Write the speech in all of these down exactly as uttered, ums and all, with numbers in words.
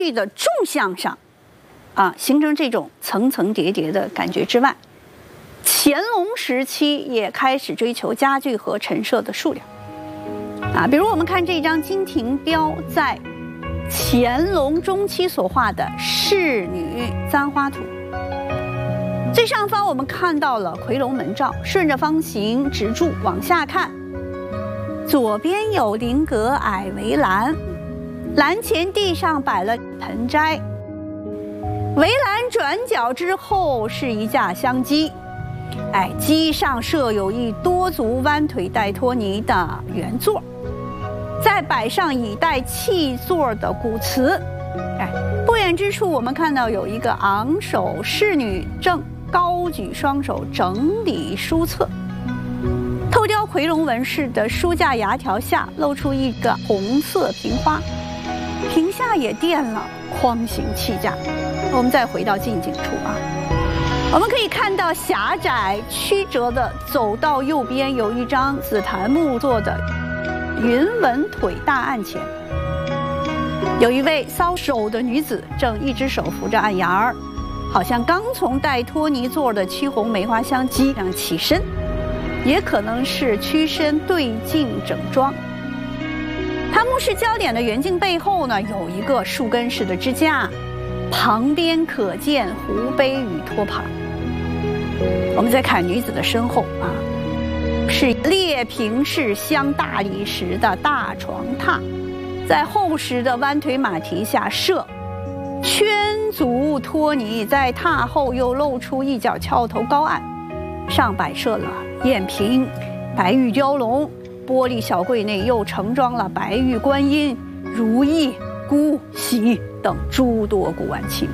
具的纵向上，啊，形成这种层层叠叠的感觉之外，乾隆时期也开始追求家具和陈设的数量，啊，比如我们看这张金庭标在乾隆中期所画的仕女簪花图。最上方我们看到了夔龙门罩，顺着方形直柱往下看，左边有菱格矮围栏，栏前地上摆了盆栽，围栏转角之后是一架香机，哎，机上设有一多足弯腿带托尼的圆座，再摆上以带气座的古瓷，哎，不远之处我们看到有一个昂首仕女正高举双手整理书册，透雕夔龙纹饰的书架牙条下露出一个红色瓶花，瓶下也垫了框形器架。我们再回到近景处啊，我们可以看到狭窄曲折的走到右边有一张紫檀木做的云纹腿大案前，有一位搔首的女子正一只手扶着案沿儿，好像刚从带托尼座的曲红梅花香机上起身，也可能是屈身对镜整装。檀木式焦点的圆镜背后呢，有一个树根式的支架，旁边可见壶杯与托盘。我们再看女子的身后啊，是裂屏式镶大理石的大床榻，在厚实的弯腿马蹄下设圈足托尼，在榻后又露出一角翘头高案，上摆设了砚瓶、白玉雕龙，玻璃小柜内又盛装了白玉观音、如意、姑、喜等诸多古玩器，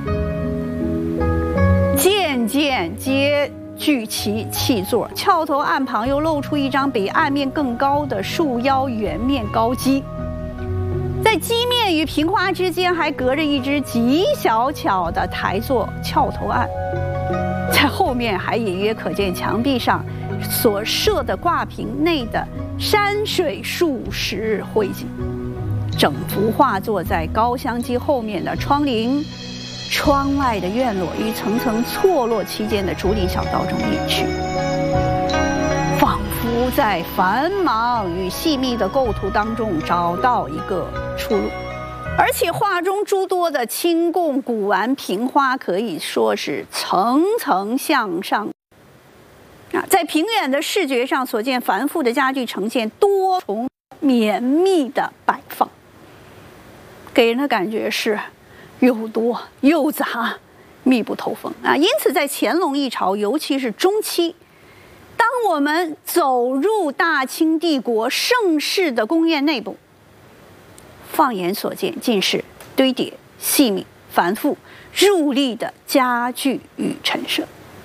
件件皆具其气座，翘头案旁又露出一张比案面更高的束腰圆面高机，在机面与瓶花之间还隔着一只极小巧的台座翘头案，在后面还隐约可见墙壁上所设的挂屏内的山水树石绘景。整幅画作在高香机后面的窗棂、窗外的院落与层层错落期间的竹林小道中隐去，仿佛在繁忙与细密的构图当中找到一个出路。而且画中诸多的清贡古玩瓶花可以说是层层向上啊，在平远的视觉上所见繁复的家具呈现多重绵密的摆放，给人的感觉是又多又杂，密不透风啊。因此在乾隆一朝，尤其是中期，当我们走入大清帝国盛世的宫苑内部，放眼所见尽是堆叠细密繁复入力的家具与陈设，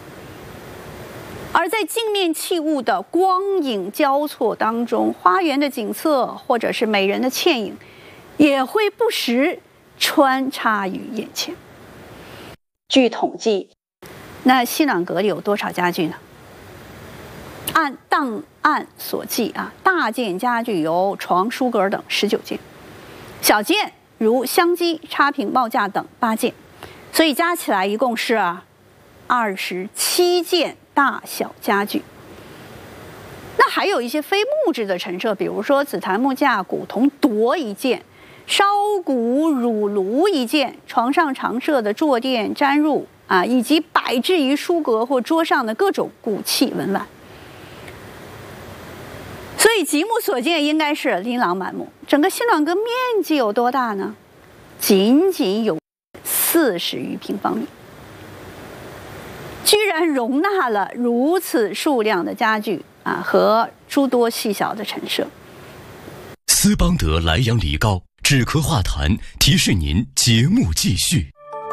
而在镜面器物的光影交错当中，花园的景色或者是美人的倩影也会不时穿插于眼前。据统计，那西暖阁里有多少家具呢？按档案所记啊，大件家具有床、书阁等十九件，小件如香机、插屏、帽架等八件，所以加起来一共是啊二十七件大小家具。那还有一些非木质的陈设，比如说紫檀木架、古铜铎一件，烧骨乳炉一件，床上常设的坐垫、毡褥啊，以及摆置于书阁或桌上的各种古器文玩。所以极目所见应该是琳琅满目。整个西暖阁面积有多大呢？仅仅有四十余平方米，居然容纳了如此数量的家具啊和诸多细小的陈设。 斯邦德莱阳梨膏止咳化痰，提示您节目继续。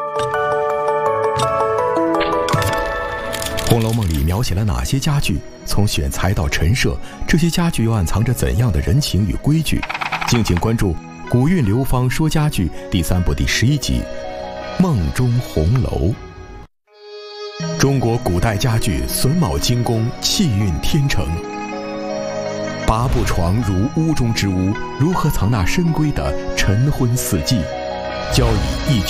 《红楼梦》里描写了哪些家具？从选材到陈设，这些家具又暗藏着怎样的人情与规矩？敬请关注《古韵流芳说家具》第三部第十一集《梦中红楼》。中国古代家具榫卯精工，气韵天成。八步床如屋中之屋，如何藏纳深闺的晨昏四季？ 交椅一